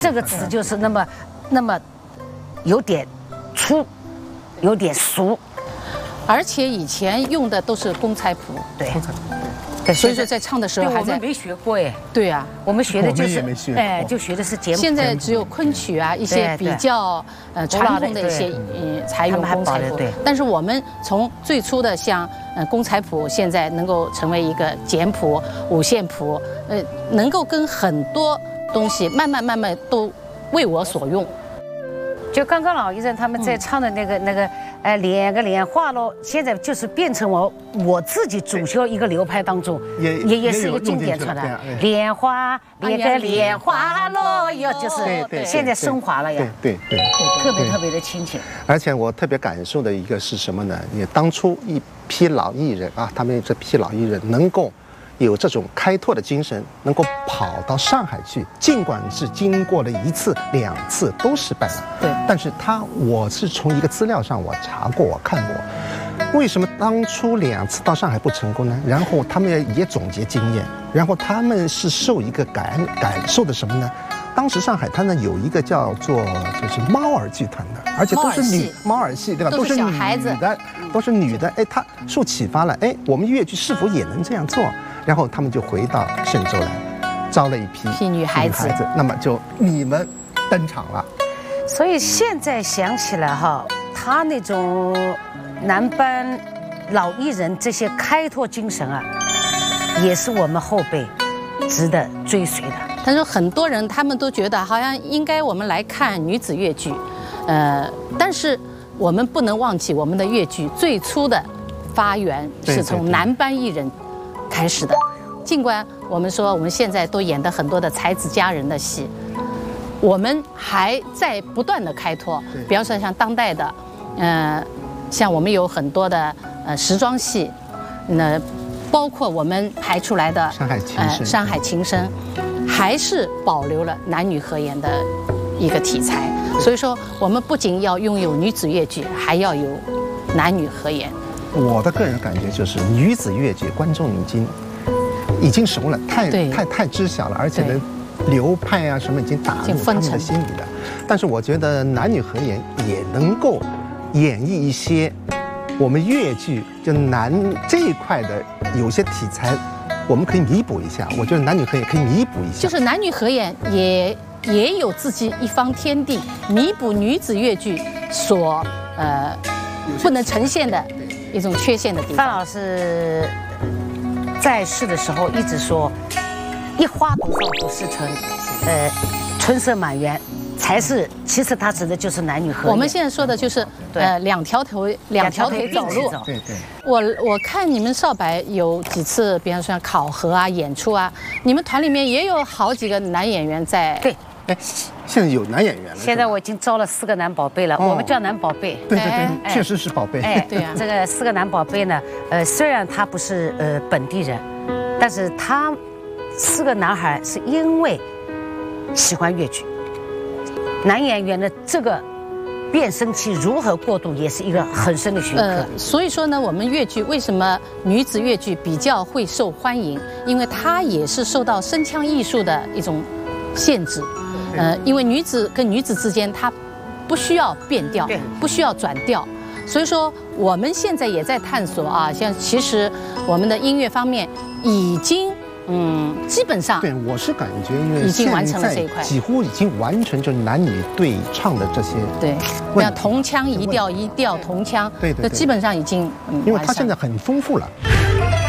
这个词就是那么有点粗，有点俗， 而且以前用的都是公猜谱， 对。 所以说在唱的时候还在我们没学过哎。 对啊， 我们学的就是就学的是简谱。 现在只有昆曲啊一些比较传统的一些才用公猜谱，但是我们从最初的像公猜谱，现在能够成为一个简谱、五线谱，能够跟很多东西慢慢都为我所用。 就刚刚老艺人他们在唱的那个莲个莲花咯，现在就是变成我自己主修一个流派当中，也是一个经典传的莲花莲个莲花咯，就是现在升华了呀， 对， 特别的亲切。 而且我特别感受的一个是什么呢？也当初一批老艺人啊，他们这批老艺人能够有这种开拓的精神，能够跑到上海去，尽管是经过了1次、2次都失败了， 对， 但是我是从一个资料上我查过，我看过，为什么当初2次到上海不成功呢？然后他们也总结经验，然后他们是受一个感受的什么呢？当时上海滩呢有一个叫做就是猫儿剧团的，而且都是猫儿戏，对吧？ 都是小孩子的，都是女的。哎，他受启发了，哎，我们粤剧是否也能这样做？然后他们就回到嵊州来，招了一批女孩子，那么就你们登场了。 所以现在想起来哈，他那种男班老艺人这些开拓精神啊，也是我们后辈值得追随的。 他说很多人他们都觉得好像应该我们来看女子越剧，但是我们不能忘记我们的越剧最初的发源是从男班艺人开始的。尽管我们说我们现在都演的很多的才子佳人的戏，我们还在不断的开拓。比方说像当代的，像我们有很多的时装戏，包括我们排出来的山海情深，还是保留了男女合演的一个题材。所以说，我们不仅要拥有女子越剧，还要有男女合演。 我的个人感觉就是女子越剧观众已经熟了，太知晓了，而且呢，流派啊什么已经打入他们的心里了。但是我觉得男女合演也能够演绎一些我们越剧就男这一块的有些题材，我们可以弥补一下。我觉得男女合演可以弥补一下， 就是男女合演也有自己一方天地，弥补女子越剧所不能呈现的一种缺陷的地方。 范老师在世的时候一直说，一花独放不是春，春色满园才是。其实他指的就是男女合演。 我们现在说的就是两条腿走路。 对。 我看你们少白有几次，比方说考核啊、演出啊，你们团里面也有好几个男演员在。 对。 哎，现在有男演员了。 现在我已经招了4个男宝贝了，我们叫男宝贝。 对，确实是宝贝。 哎，对呀，这个4个男宝贝呢，虽然他不是本地人，但是他4个男孩是因为喜欢越剧。男演员的这个变声期如何过渡，也是一个很深的学科。 所以说呢，我们越剧为什么女子越剧比较会受欢迎？因为它也是受到声腔艺术的一种限制。因为女子跟女子之间，她不需要变调，不需要转调，所以说我们现在也在探索啊。像其实我们的音乐方面已经基本上对，我是感觉因为已经完成了这一块， 几乎已经完成就男女对唱的这些对，像同腔一调同腔， 对， 基本上已经因为它现在很丰富了。